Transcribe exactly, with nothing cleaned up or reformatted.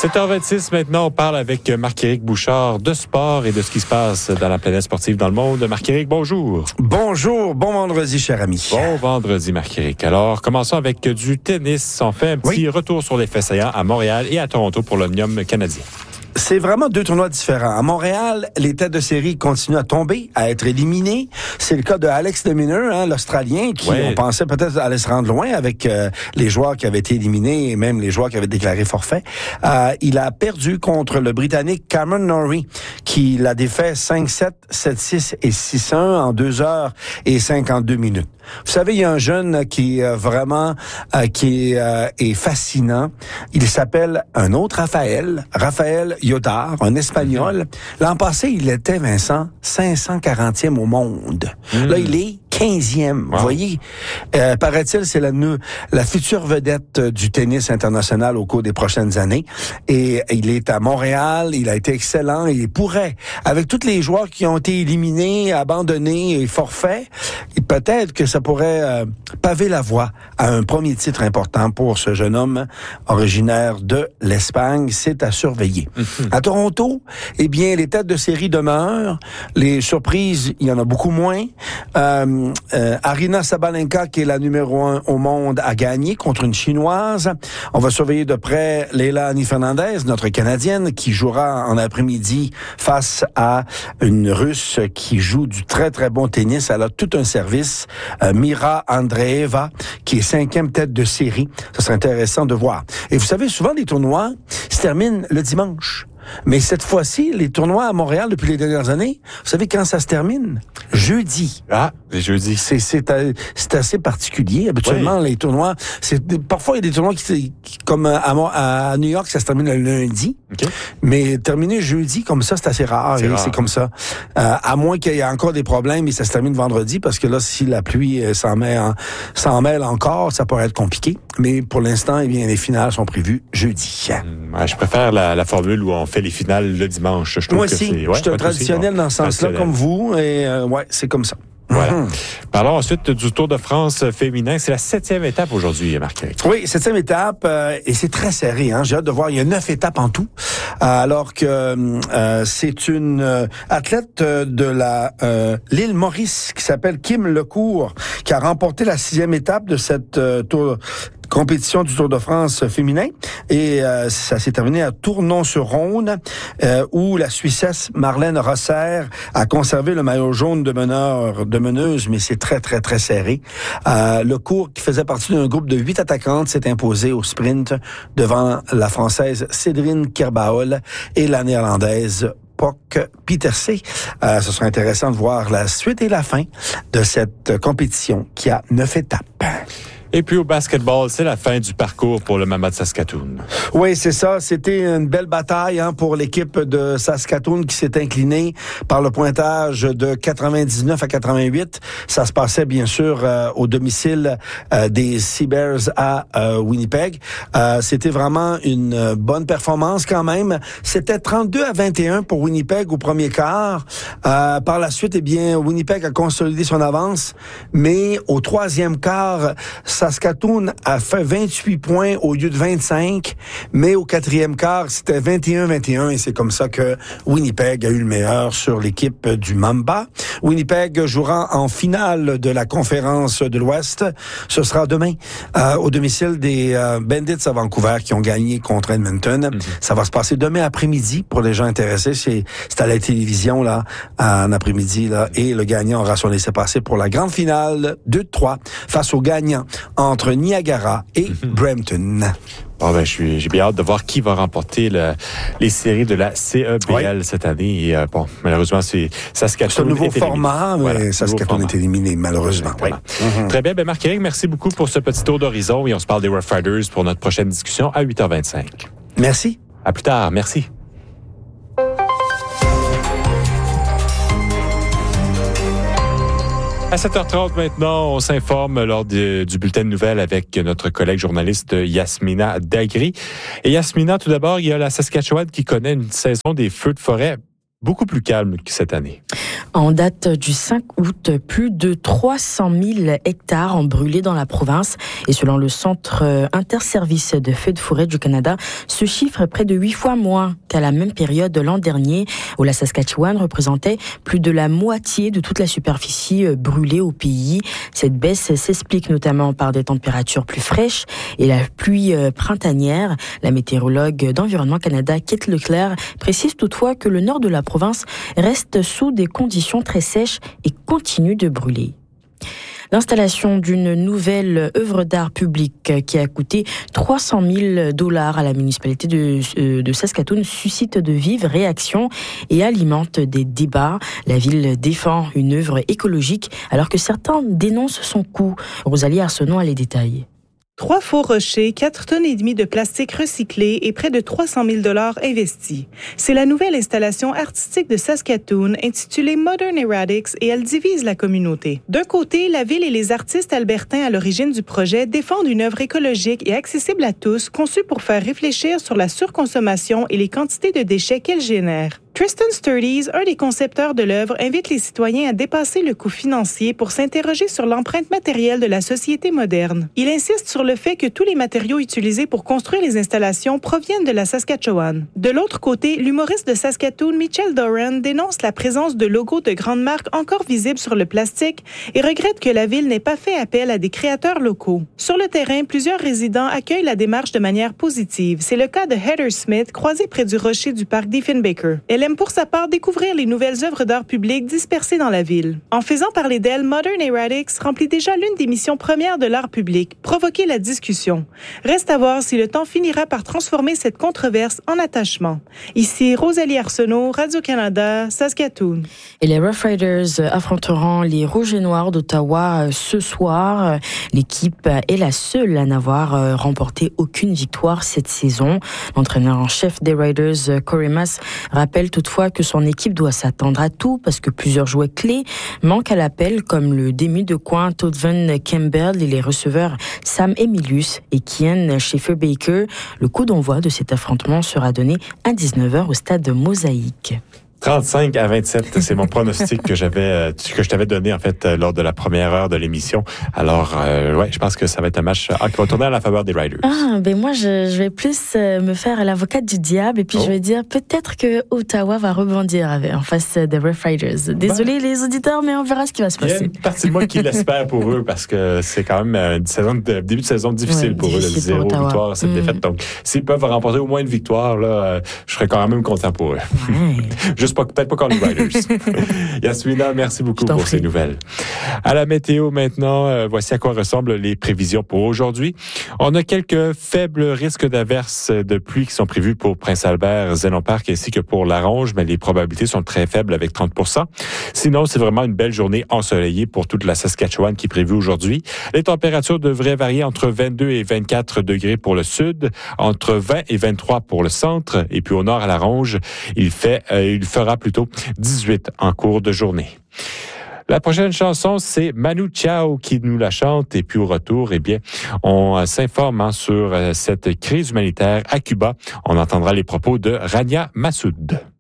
sept heures vingt-six, maintenant, on parle avec Marc-Éric Bouchard de sport et de ce qui se passe dans la planète sportive dans le monde. Marc-Éric, bonjour. Bonjour, bon vendredi, cher ami. Bon vendredi, Marc-Éric. Alors, commençons avec du tennis. On fait un petit oui. retour sur les faits saillants à Montréal et à Toronto pour l'Omnium canadien. C'est vraiment deux tournois différents. À Montréal, les têtes de série continuent à tomber, à être éliminées. C'est le cas de Alex de Minaur, hein, l'Australien, qui ouais. on pensait peut-être aller se rendre loin avec euh, les joueurs qui avaient été éliminés et même les joueurs qui avaient déclaré forfait. Euh, il a perdu contre le Britannique Cameron Norrie, qui l'a défait cinq sept, sept six et six un en deux heures et cinquante-deux minutes. Vous savez, il y a un jeune qui est vraiment euh, qui est, euh, est fascinant. Il s'appelle un autre Raphaël, Raphaël Yodar, un Espagnol. Mm-hmm. L'an passé, il était, Vincent, cinq cent quarantième au monde. Mm. Là, il est quinzième. Wow. Vous voyez, euh, paraît-il, c'est la, la future vedette du tennis international au cours des prochaines années. Et il est à Montréal, il a été excellent et il pourrait, avec tous les joueurs qui ont été éliminés, abandonnés et forfaits, peut-être que ça pourrait euh, paver la voie à un premier titre important pour ce jeune homme originaire de l'Espagne. C'est à surveiller. Mm-hmm. À Toronto, eh bien, les têtes de série demeurent. Les surprises, il y en a beaucoup moins. Euh, Euh, Aryna Sabalenka, qui est la numéro un au monde, a gagné contre une Chinoise. On va surveiller de près Leila Annie-Fernandez, notre Canadienne, qui jouera en après-midi face à une Russe qui joue du très, très bon tennis. Elle a tout un service. Euh, Mira Andreeva, qui est cinquième tête de série. Ça serait intéressant de voir. Et vous savez, souvent, les tournois se terminent le dimanche. Mais cette fois-ci, les tournois à Montréal, depuis les dernières années, vous savez quand ça se termine? Jeudi. Ah, les jeudis. C'est, c'est, c'est assez particulier. Habituellement, oui. les tournois, c'est, parfois, il y a des tournois qui, qui comme à, à New York, ça se termine le lundi. Okay. Mais terminer jeudi, comme ça, c'est assez rare. C'est, rare. c'est comme ça. Euh, à moins qu'il y ait encore des problèmes et ça se termine vendredi, parce que là, si la pluie euh, s'en, met en, s'en mêle encore, ça pourrait être compliqué. Mais pour l'instant, eh bien, les finales sont prévues jeudi. Hum, ouais, je préfère la, la formule où on fait les finales le dimanche. Je trouve Moi que aussi, c'est, ouais, je suis un traditionnel dans ce sens-là, comme vous, et euh, ouais, c'est comme ça. Voilà. Mm-hmm. Parlons ensuite du Tour de France féminin. C'est la septième étape aujourd'hui, Marc-Éric. Oui, septième étape, euh, et c'est très serré. Hein. J'ai hâte de voir. Il y a neuf étapes en tout, euh, alors que euh, c'est une euh, athlète de la euh, l'île Maurice qui s'appelle Kim Lecourt qui a remporté la sixième étape de cette euh, tour. compétition du Tour de France féminin et euh, ça s'est terminé à Tournon-sur-Rhône euh, où la Suissesse Marlène Rosser a conservé le maillot jaune de meneur de meneuse, mais c'est très très très serré. Euh, le cours qui faisait partie d'un groupe de huit attaquantes s'est imposé au sprint devant la Française Cédrine Kerbaol et la Néerlandaise Pock Pieterse. Euh, ce sera intéressant de voir la suite et la fin de cette compétition qui a neuf étapes. Et puis au basketball, c'est la fin du parcours pour le Mama de Saskatoon. Oui, c'est ça. C'était une belle bataille hein, pour l'équipe de Saskatoon qui s'est inclinée par le pointage de quatre-vingt-dix-neuf à quatre-vingt-huit. Ça se passait bien sûr euh, au domicile euh, des Sea Bears à euh, Winnipeg. Euh, c'était vraiment une bonne performance quand même. C'était trente-deux à vingt et un pour Winnipeg au premier quart. Euh, par la suite, eh bien, Winnipeg a consolidé son avance, mais au troisième quart, Saskatoon a fait vingt-huit points au lieu de vingt-cinq, mais au quatrième quart, c'était vingt et un à vingt et un et c'est comme ça que Winnipeg a eu le meilleur sur l'équipe du Mamba. Winnipeg jouera en finale de la conférence de l'Ouest. Ce sera demain euh, au domicile des euh, Bandits à Vancouver qui ont gagné contre Edmonton. Mm-hmm. Ça va se passer demain après-midi pour les gens intéressés. C'est, c'est à la télévision là, en après-midi là, et le gagnant aura son laissez-passer pour la grande finale deux trois face au gagnant entre Niagara et mm-hmm. Brampton. Bon, ben, je suis, j'ai bien hâte de voir qui va remporter le, les séries de la C E B L oui. cette année. Et, euh, bon, malheureusement, c'est Saskatoon. C'est un nouveau format, mais voilà, Saskatoon est éliminé, malheureusement. Oui. Mm-hmm. Très bien. Ben, Marc-Éric, merci beaucoup pour ce petit tour d'horizon et on se parle des Rough Riders pour notre prochaine discussion à huit heures vingt-cinq. Merci. À plus tard. Merci. À sept heures trente maintenant, on s'informe lors de, du bulletin de nouvelles avec notre collègue journaliste Yasmina Dagri. Et Yasmina, tout d'abord, il y a la Saskatchewan qui connaît une saison des feux de forêt beaucoup plus calme que cette année. En date du cinq août, plus de trois cent mille hectares ont brûlé dans la province. Et selon le Centre interservice de feux de forêt du Canada, ce chiffre est près de huit fois moins qu'à la même période de l'an dernier, où la Saskatchewan représentait plus de la moitié de toute la superficie brûlée au pays. Cette baisse s'explique notamment par des températures plus fraîches et la pluie printanière. La météorologue d'Environnement Canada, Kate Leclerc, précise toutefois que le nord de la province reste sous des conditions très sèches et continue de brûler. L'installation d'une nouvelle œuvre d'art publique qui a coûté trois cent mille dollars à la municipalité de, de Saskatoon suscite de vives réactions et alimente des débats. La ville défend une œuvre écologique alors que certains dénoncent son coût. Rosalie Arsenault a les détails. Trois faux rochers, quatre tonnes et demie de plastique recyclé et près de trois cent mille dollars investis. C'est la nouvelle installation artistique de Saskatoon intitulée Modern Erratics et elle divise la communauté. D'un côté, la ville et les artistes albertains à l'origine du projet défendent une œuvre écologique et accessible à tous, conçue pour faire réfléchir sur la surconsommation et les quantités de déchets qu'elle génère. Tristan Sturdies, un des concepteurs de l'œuvre, invite les citoyens à dépasser le coût financier pour s'interroger sur l'empreinte matérielle de la société moderne. Il insiste sur le fait que tous les matériaux utilisés pour construire les installations proviennent de la Saskatchewan. De l'autre côté, l'humoriste de Saskatoon, Mitchell Doran, dénonce la présence de logos de grandes marques encore visibles sur le plastique et regrette que la ville n'ait pas fait appel à des créateurs locaux. Sur le terrain, plusieurs résidents accueillent la démarche de manière positive. C'est le cas de Heather Smith, croisée près du rocher du parc Diefenbaker. Elle aime pour sa part découvrir les nouvelles œuvres d'art public dispersées dans la ville. En faisant parler d'elle, Modern Erratics remplit déjà l'une des missions premières de l'art public, provoquer la discussion. Reste à voir si le temps finira par transformer cette controverse en attachement. Ici, Rosalie Arsenault, Radio-Canada, Saskatoon. Et les Rough Riders affronteront les Rouges et Noirs d'Ottawa ce soir. L'équipe est la seule à n'avoir remporté aucune victoire cette saison. L'entraîneur en chef des Riders, Corey Mass, rappelle toutefois que son équipe doit s'attendre à tout parce que plusieurs joueurs clés manquent à l'appel comme le demi de coin Toddvan Campbell et les receveurs Sam Emilius et Kian Schaefer-Baker. Le coup d'envoi de cet affrontement sera donné à dix-neuf heures au stade Mosaïque. trente-cinq à vingt-sept, c'est mon pronostic que j'avais, que je t'avais donné en fait lors de la première heure de l'émission. Alors, euh, ouais, je pense que ça va être un match ah, qui va tourner à la faveur des Riders. Ah, ben moi, je, je vais plus me faire l'avocate du diable et puis oh. je vais dire peut-être que Ottawa va rebondir avec, en face des Rough Riders. Désolé ben, les auditeurs, mais on verra ce qui va se passer. Il y a une partie de moi qui l'espère pour eux parce que c'est quand même une saison de, début de saison difficile ouais, pour difficile eux, le zéro pour victoire, cette mmh. défaite. Donc, s'ils peuvent remporter au moins une victoire, là, je serais quand même content pour eux. Ouais. Juste pas, peut-être pas comme les Riders. Yasmina, merci beaucoup pour prie. ces nouvelles. À la météo maintenant, euh, voici à quoi ressemblent les prévisions pour aujourd'hui. On a quelques faibles risques d'averses de pluie qui sont prévus pour Prince-Albert, Zénon Park ainsi que pour Laronge, mais les probabilités sont très faibles avec trente pour cent. Sinon, c'est vraiment une belle journée ensoleillée pour toute la Saskatchewan qui est prévue aujourd'hui. Les températures devraient varier entre vingt-deux et vingt-quatre degrés pour le sud, entre vingt et vingt-trois pour le centre, et puis au nord à Laronge, il fait, euh, il fera plutôt dix-huit en cours de journée. La prochaine chanson, c'est Manu Chao qui nous la chante. Et puis au retour, eh bien, on s'informe hein, sur cette crise humanitaire à Cuba. On entendra les propos de Rania Massoud.